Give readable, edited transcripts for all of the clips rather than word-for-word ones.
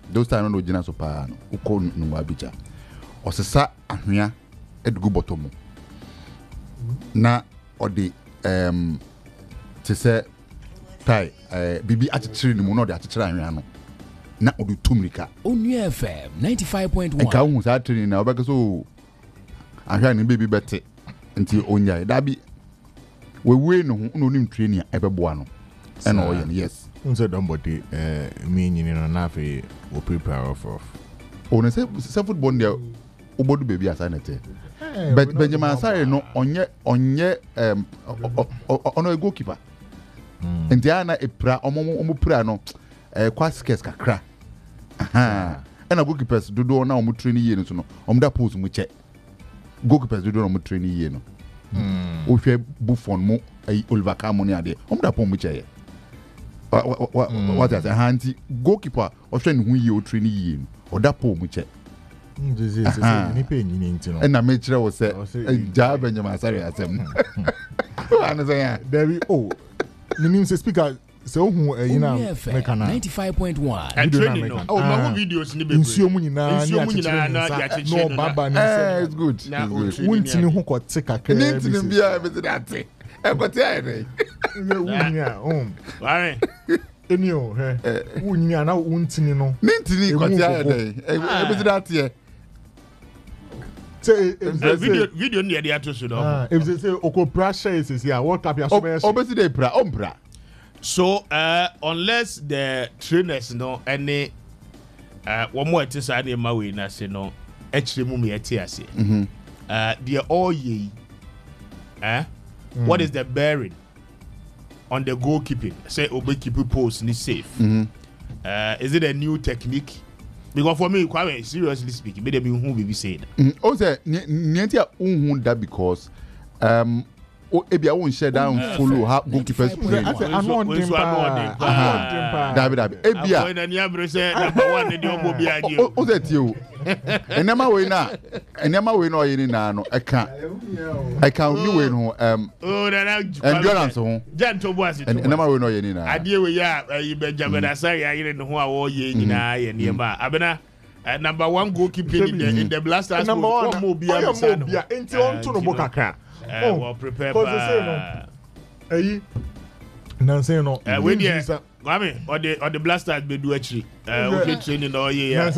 those time no gina so pa no uko no abija osesa ahwea edugo bottom na odi te se tai bibi atitire ni mu no de atitire ahwea no na odi tumrika Onua FM 95.1 enka hu sa training na obeka so ahwea ni bibi bete nti onya da bi we no hu no nim training ebeboa no ena oye yes unse don body me nyini no na fe we prepare for on say football there obodu baby asanete but Benjamin Asare no onye ono goalkeeper nti ana epra omo pra no kwa skes kakra aha ena goalkeepers dodo na omo training ye no so no omo da pose mu che goalkeepers dodo na omo training ye no o hwe Buffon mo Oliver Kahn ni ade omo da pon mu che ye what is hanti goalkeeper o hwe ne hu ye o training ye no o da pon mu che ni pe nyini nti no na me kire wo se ja Benjamin Asare asem ana say ya there ni se speaker se ohu yina me kana 95.1 training no ma videos ni bebre nsuo mu nyina na ya cheche no baba ni say it's good wuntini ho ko te kakra ni tini bia be that ekote ayre wunya ware enio wunya na wuntini no ni tini kote ayre be that here video ni dey ato so do if they say okopra share is here World Cup ya so be obesi dey pra ompra. So unless the trainers no any one more to say ma we na say no actually mu me ati ase they all ye what is the bearing on the goalkeeping say obekeeper post ni safe is it a new technique because for me quite seriously speaking me dey be who be saying o say ni enti a unhu that because ebia won share down follow how goalkeepers play David ebia when any abre say number 1 dey obo bia agi o say ti o enema we na oyini na no I can only we no endurance ho janto boasi to enema we no oyini na ade we ya Benjamin Asare ayire ne ho a wo ye nyina ye ne ma abena number 1 goalkeeper in the Blasters mo bia enti on to no bokaka well prepare Nancy no we dey Mami or the Blasters be do actually okay training all year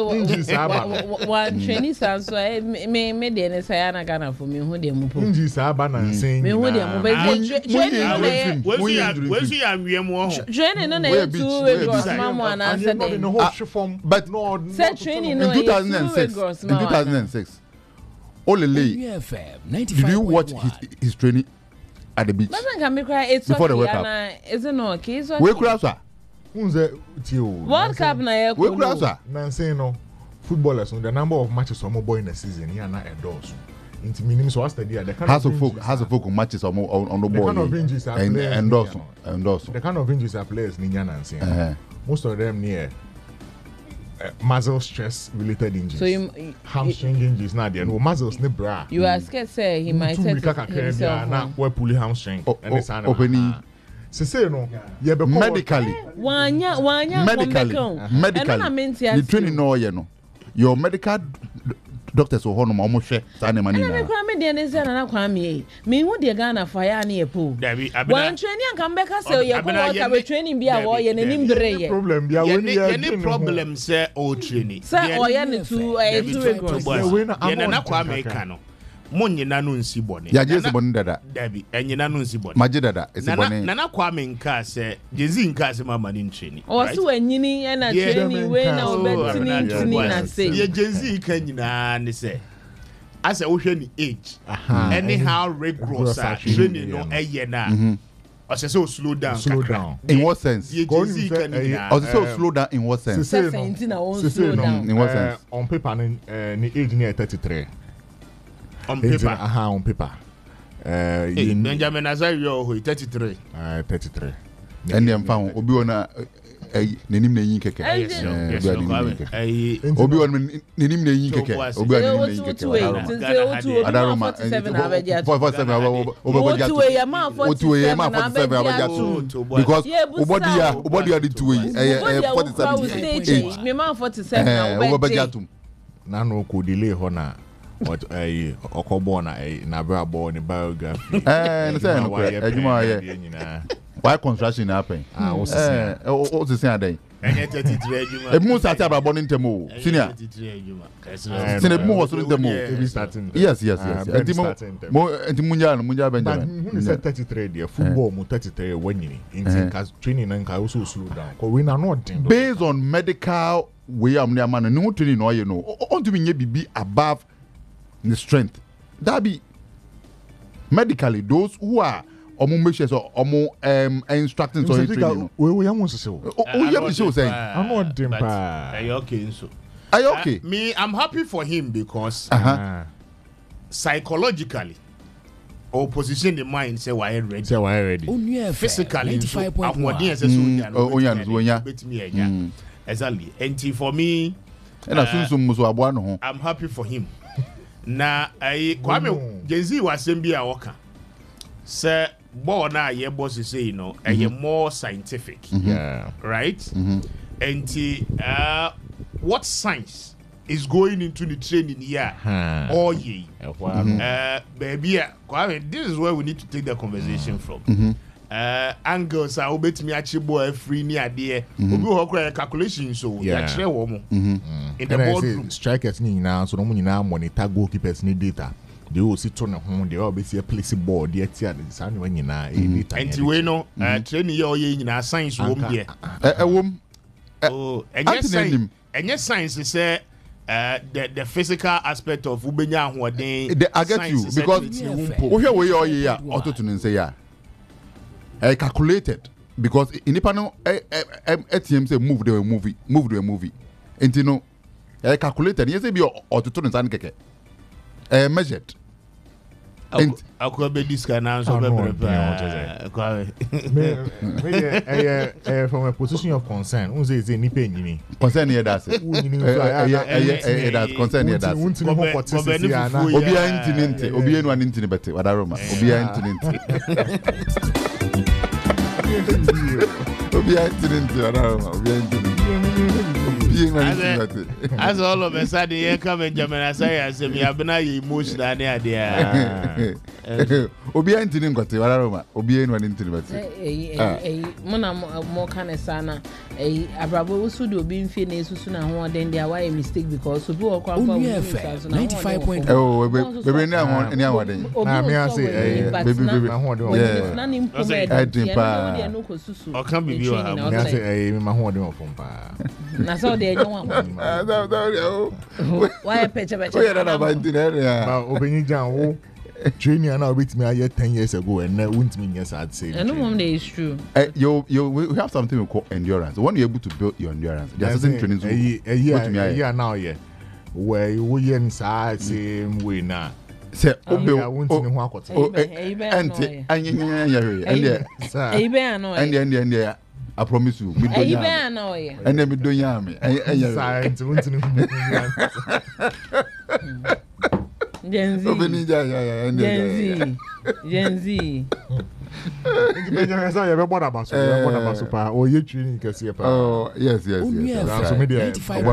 one training so me dey na say na Ghana for me hu dey mu po nji sa ba Nancy me hu dey mu be training we see anwie mu ho training no na two way gross mama na say but say training no in 2006 Olele did you watch his training at the beach before the World Cup? Is it no okay? We crash unze ti o World Cup na ye ko. We crash Nancy no footballers the number of matches some boy in a season here na endorse into minimum so study the kind has of folk matches on the ball and endorse the kind of injuries are players ni Nancy most of them near muscle stress related injuries. So you hamstring injuries now there no muscles ne bra. You are scared say he might set himself na we pull hamstring and this and opening say no ye be medically the training no you know your medical doctors will hold no hwe sane mani na me kwa me de ne say na kwa me hu de Ghana for ya na epo one training kan be ka say ye ko we training bia wo ye nanim bere ye problem bia we any problem say all training say o ye ne two rigorous ye na kwa me ka no monyina no nsi bone ya je se bone dada dabi enyina no nsi bone maje dada ese bone na kwa me nka say jezi nka say mama ni training o so anyini e na training we na obetini na say ye jezi ka nyina ne say as a wo hwe ni age anyhow rigorous training no eye na o say so slow down in what sense ye jezi ka nyina o say slow down in what sense slow down in what sense on paper ni age ni 33 on paper on paper Benjamin Asare 33 33 and them found obi ona nenim na yin keke obi on nenim na yin keke obi on nenim na yin keke adaroma 47 because obodi are the two 47 me man 47 obejatum na no ko delay ho na what okobo na bra bo ni biography no say no ejuma ye why construction happen o se say adan enye 33 ejuma e mu start ababo ni ntemo senior 33 ejuma senior mu hoso ntemo yes enti munja Benjamin who is 33 there football mu 33 wanyini in case training na nka also slow down ko we na not based on medical way am na man no training no ye no on to me bibi above the strength that be medically those who are make sure so instructing so training we am so you be sure say I'm not dem pa okay so are you okay me I'm happy for him because psychologically or position the mind say why ready physically so amwodin say so exactly and for me and asunsun muso aboa no ho I'm happy for him na Kwame Genzi wasem bi a woka say ball na ye boss say you know more scientific right and what science is going into the training here all ye baby Kwame this is where we need to take the conversation from angles are obetimi achibo free ni ade obi ho kra calculation so ya kire wo mo in the boardroom strikers ni na so no mo nyina monitor goalkeepers ni data they will sit on ho they will be see place ball they tia the san we nyina data enti we no training ye oye nyina science wo m there wom enye science say the physical aspect of ubenya ahoden I get you because we hear we oye ya ototun say ya calculated because in the panel ATM say move the movie and no calculated yes be or to turn san keke measured akwa be this can answer from a position of concern unze say ni pe nyini concern here that say that concern here that obi antininte obi enu anintini bete wadaroma obi antininte as all of a sudden here come Benjamin Asai as me abena ye emotional ne ade obi antini ngote wararoma obi enu ani ntini bati mona mo kana sana abrabo usudu obi mfie na esusu na ho den dia why mistake because obi wo kwa 95.1 oh bebe ni ahon ni ahon den na me ase bebe ahon den na ni mpoma dia no ko susu o kan bibi wa me ase me ahon den ofom pa na so de enyo wa why pecha o ya na ba ntini ya ba obenyi jan wo training and with me 10 years ago and now won't mean yes I'd say no mom is true we have something we call endurance when you're able to build your endurance there's certain training now where you inside same way now say obe won't know how to and I promise you me don't and then me don't yam Gen Z. Gen Z. Oh, yes. So media.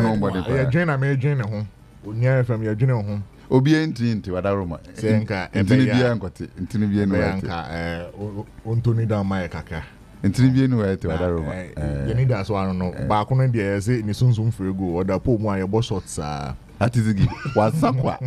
Obi enti wadaroma. Senka ntini bia ngote. Ntini bia no wate. Ontoni da mai kaka. Ntini bia no wate wadaroma. You need that one no. Ba kono de say ni sunsun frego oda po mu aye bo shots atizigi wasakwa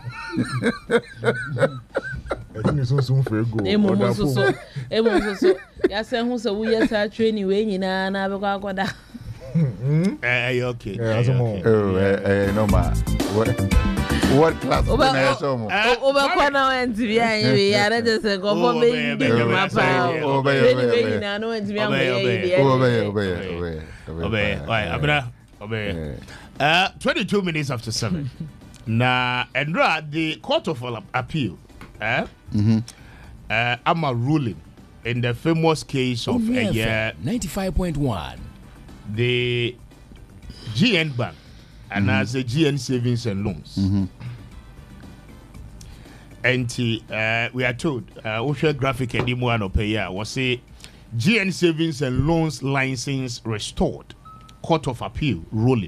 ni sunsun frego oda po emo so ya se hu so we yes training we nyina na be kwa akoda okay no ma what class na ya show mo oba na wenti bia yin ya na just go for me ndi ma pa we nyina no wenti bia obey abra obey 22 minutes after 7 na Endra the Court of Appeal I'm a ruling in the famous case of 95.1 the GN Bank and as a GN Savings and Loans. And we are told, Osha Graphic Edimuano Peya was say GN Savings and Loans license restored, Court of Appeal ruling.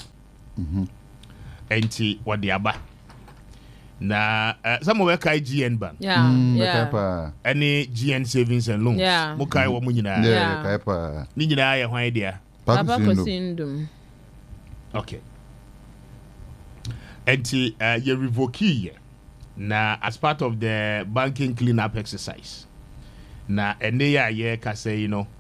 And what the Abba. Na some of GN Bank. Any GN Savings and Loans. Mukai wa munyina. Ni nyina ya hwan dia. Papa Kosindum. Okay. And you revoke ye. Na as part of the banking cleanup exercise. Na ene ya ye ka say, you know,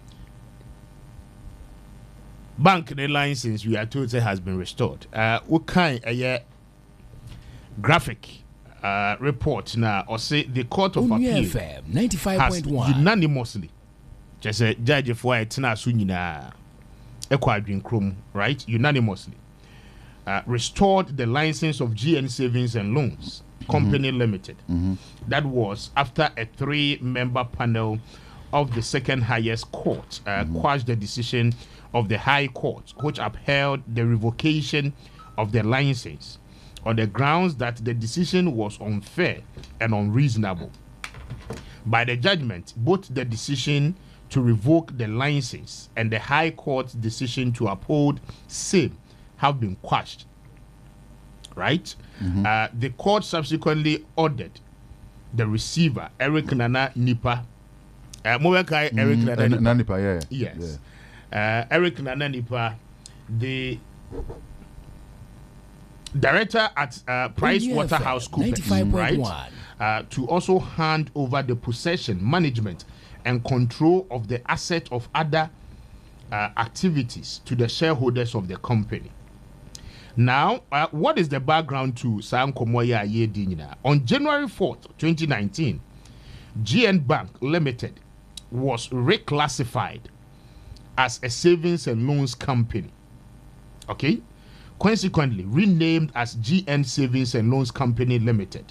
bank the license we are told has been restored. What kind of graphic report now or say the Court of Appeal has unanimously just a judge for it na sunyina ekwadwin krom, right, unanimously restored the license of GN Savings and Loans Company Limited. That was after a 3-member panel of the second highest court quashed the decision of the High Court, which upheld the revocation of the license on the grounds that the decision was unfair and unreasonable. By the judgment, both the decision to revoke the license and the High Court's decision to uphold same have been quashed. Right? The court subsequently ordered the receiver, Eric Nana Nipa. Eric Nana Nipa, yes. Eric Nana Nipa, the director at Price Waterhouse Coopers, right? To also hand over the possession, management, and control of the asset of other activities to the shareholders of the company. Now, what is the background to Sam Komoya Yedinina? On January 4th, 2019, GN Bank Limited was reclassified as a savings and loans company. Okay? Consequently, renamed as GN Savings and Loans Company Limited.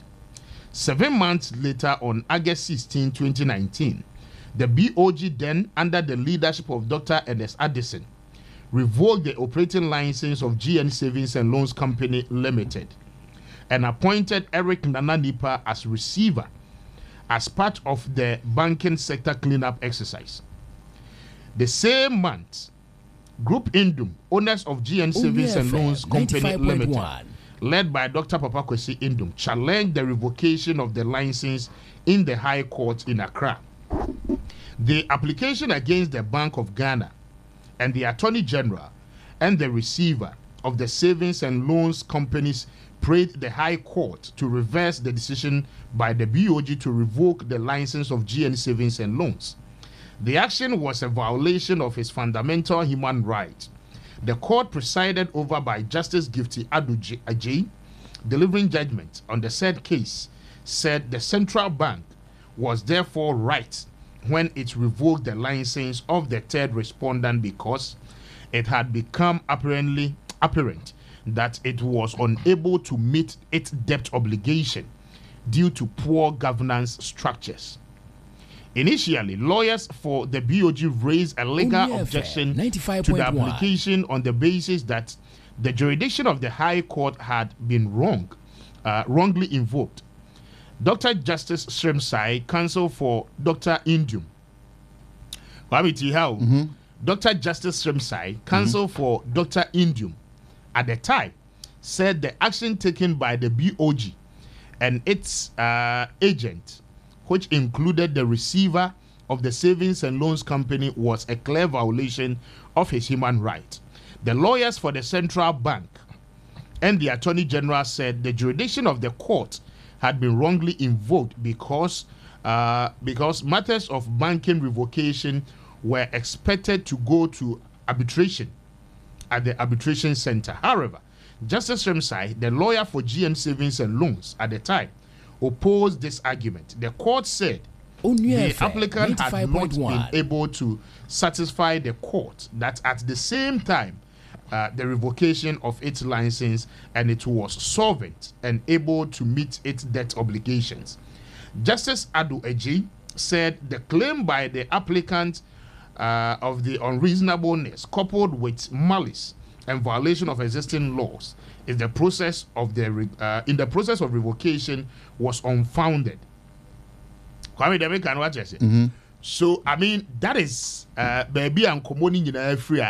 7 months later, on August 16, 2019, the BOG, then under the leadership of Dr. Ernest Addison, revoked the operating license of GN Savings and Loans Company Limited and appointed Eric Nana Nipa as receiver as part of the banking sector cleanup exercise. The same month, Group Indum, owners of GN Savings and Loans Company Limited, led by Dr. Papa Kwesi Indum, challenged the revocation of the license in the High Court in Accra. The application against the Bank of Ghana and the Attorney General and the receiver of the savings and loans companies prayed the High Court to reverse the decision by the BOG to revoke the license of GN Savings and Loans. The action was a violation of his fundamental human right. The court, presided over by Justice Gifty Ajay, delivering judgment on the said case, said the central bank was therefore right when it revoked the license of the third respondent because it had become apparent that it was unable to meet its debt obligation due to poor governance structures. Initially, lawyers for the BOG raised a legal objection to the application on the basis that the jurisdiction of the High Court had been wrongly invoked. Dr. Justice Srimsai, counsel for Dr. Indum, Dr. Justice Srimsai, counsel for Dr. Indum, at the time, said the action taken by the BOG and its agent, which included the receiver of the Savings and Loans Company, was a clear violation of his human right. The lawyers for the Central Bank and the Attorney General said the jurisdiction of the court had been wrongly invoked because matters of banking revocation were expected to go to arbitration at the arbitration center. However, Justice Remsai, the lawyer for GN Savings and Loans at the time, opposed this argument. The court said the applicant had not been able to satisfy the court that at the same time the revocation of its license and it was solvent and able to meet its debt obligations. Justice Adu Eji said the claim by the applicant of the unreasonableness coupled with malice and violation of existing laws is the process of in the process of revocation was unfounded. So I mean that is baby and commoni in free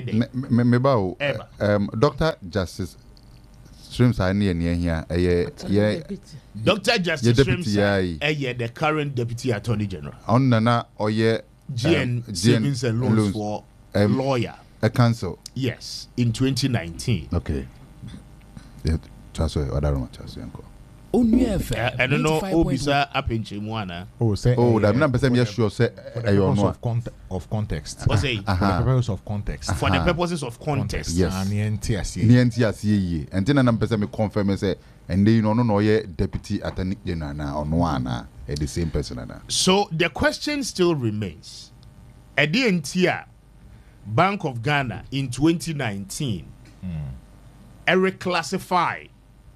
Dr. Justice Streams are near here. Dr. Justice Streams the current Deputy Attorney General. On Nana or GN Savings and Loans for a lawyer. A council. Yes, in 2019. Okay. Yeah, I don't know. I don't know. Obisa apinche mwana. Oh, say. Oh, that number say me sure say. Of context. For the purposes of context. For the purposes of context. Yes. NTSC. And then number say me confirm say, and then no Deputy Attorney General or no the same person. So the question still remains. At the NTR Bank of Ghana in 2019, reclassified.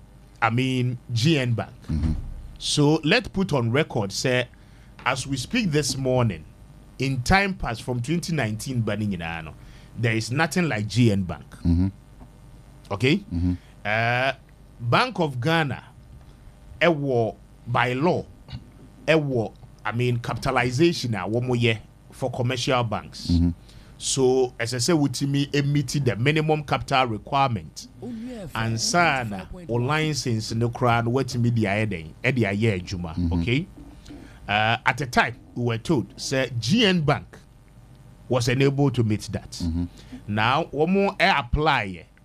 GN Bank. So let's put on record, say, as we speak this morning, in time past from 2019, there is nothing like GN Bank. Okay? Bank of Ghana, by law, capitalization for commercial banks. So, as I say, with me, meeting the minimum capital requirement, and sana or license in the crown, what me the year Juma. Okay. At the time, we were told, say GN Bank was unable to meet that. Now, one more apply